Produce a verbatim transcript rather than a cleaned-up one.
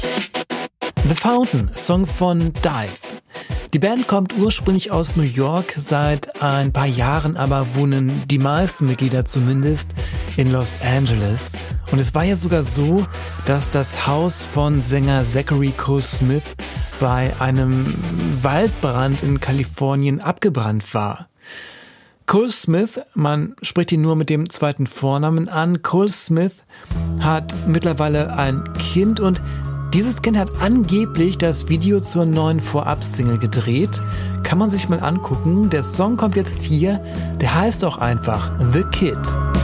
The Fountain, Song von Dive. Die Band kommt ursprünglich aus New York, seit ein paar Jahren aber wohnen die meisten Mitglieder zumindest in Los Angeles. Und es war ja sogar so, dass das Haus von Sänger Zachary Cole Smith bei einem Waldbrand in Kalifornien abgebrannt war. Cole Smith, man spricht ihn nur mit dem zweiten Vornamen an, Cole Smith hat mittlerweile ein Kind und dieses Kind hat angeblich das Video zur neuen Vorab-Single gedreht. Kann man sich mal angucken. Der Song kommt jetzt hier. Der heißt auch einfach The Kid.